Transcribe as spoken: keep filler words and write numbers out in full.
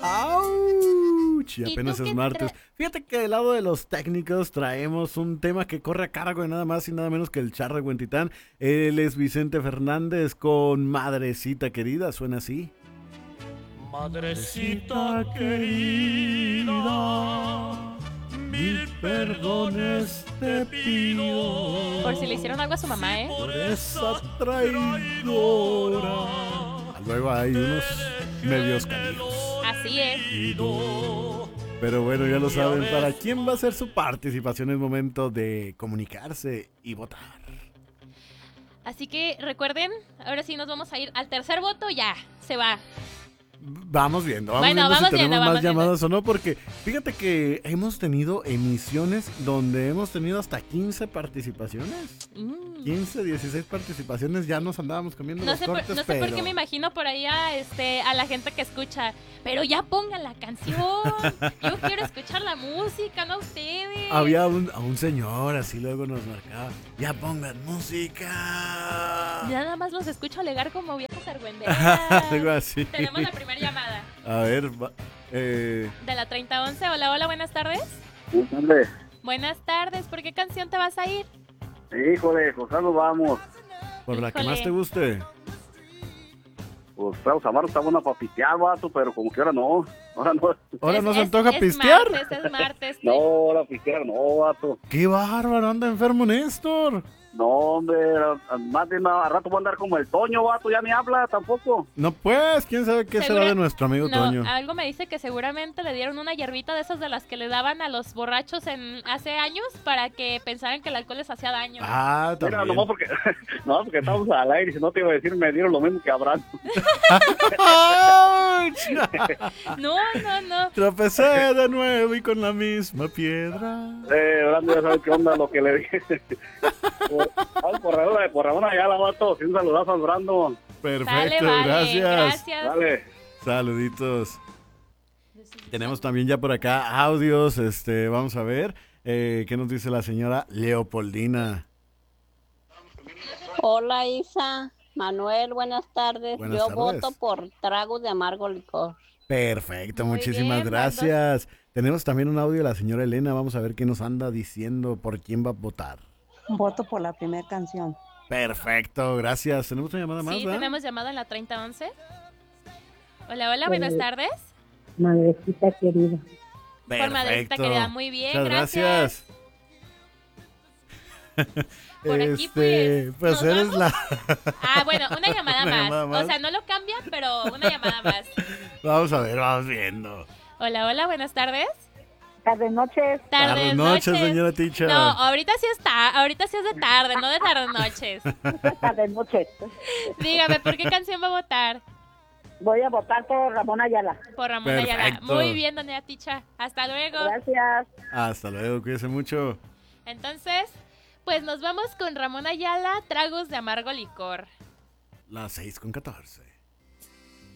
¡Auch! Y ¿Y apenas tú es qué martes. tra- Fíjate que del lado de los técnicos traemos un tema que corre a cargo de nada más y nada menos que el Charro de Huentitán. Él es Vicente Fernández con Madrecita Querida, suena así. Madrecita querida, mil perdones te pido. Por si le hicieron algo a su mamá, ¿eh? Por esa traidora. Luego hay unos medios canijos. Así es. Pero bueno, ya lo saben, para quién va a ser su participación es momento de comunicarse y votar. Así que recuerden, ahora sí nos vamos a ir al tercer voto, ya, se va. Vamos viendo, vamos Bueno, viendo vamos si tenemos viendo, más vamos viendo. llamadas o no, porque fíjate que hemos tenido emisiones donde hemos tenido hasta quince participaciones. Mm. quince, dieciséis participaciones, ya nos andábamos comiendo No los sé, por, cortes, no sé pero... por qué me imagino por ahí a, este, a la gente que escucha. Pero ya pongan la canción. Yo quiero escuchar la música, no ustedes. Había un, a un señor así luego nos marcaba, ya pongan música. Nada más los escucho alegar como viejas argüenderas. Algo así. Tenemos la primera llamada A ver, va- eh, de la treinta once. Hola, hola, buenas tardes. Buenas tardes. Buenas tardes, ¿por qué canción te vas a ir? Híjole, José, nos vamos. por la que Híjole. más te guste. Pues Pedro Zamarro está buena para pistear, vato, pero como que ahora no. Ahora no. ¿Ahora Es- no se es- antoja es pistear? Martes, es martes. No, ahora pistear no, vato. ¡Qué bárbaro! Anda enfermo Néstor. No, hombre, más de nada, a rato voy a andar como el Toño, vato, ya ni habla tampoco. No pues, quién sabe qué será Segura- de nuestro amigo No, Toño. algo me dice que seguramente le dieron una hierbita de esas de las que le daban a los borrachos en hace años para que pensaran que el alcohol les hacía daño. Ah, Mira, también. nomás porque, no, porque estamos al aire, si no te iba a decir, me dieron lo mismo que Abraham. ¡Auch! No, no, no. Tropecé de nuevo y con la misma piedra. Eh, Abraham ya sabe qué onda lo que le dije. por, ay, por Ramón, por Ramón allá, la vato, sin saludazo al Brandon. Perfecto, Sale, vale, gracias. gracias. Dale. Saluditos. Tenemos también ya por acá audios, este, vamos a ver eh, qué nos dice la señora Leopoldina. Hola Isa, Manuel, buenas tardes. Buenas Yo tardes. voto por Tragos de Amargo Licor. Perfecto, Muy muchísimas bien, gracias. Tenemos también un audio de la señora Elena, vamos a ver qué nos anda diciendo por quién va a votar. Voto por la primera canción. Perfecto, gracias. ¿Tenemos una llamada más? Sí, ¿verdad? tenemos llamada en la treinta once. Hola, hola, buenas tardes. Madrecita querida. Por Madrecita Perfecto. Querida, muy bien, Muchas gracias. Por aquí, Este, pues, pues ¿nos eres vamos? la... Ah, bueno, una llamada, Una más. llamada más. O sea, no lo cambian, pero una llamada más. Vamos a ver, vamos viendo. Hola, hola, buenas tardes. Tardes, noches. Tardes, Tardes, noches. noches, señora teacher. No, ahorita sí está, ahorita sí es de tarde, no de tarde noches. Tardes, noches. Dígame, ¿por qué canción va a votar? Voy a votar por Ramón Ayala. Por Ramón Ayala. Perfecto. Muy bien, doña Ticha. Hasta luego. Gracias. Hasta luego, cuídese mucho. Entonces, pues nos vamos con Ramón Ayala, Tragos de Amargo Licor. Las seis con catorce.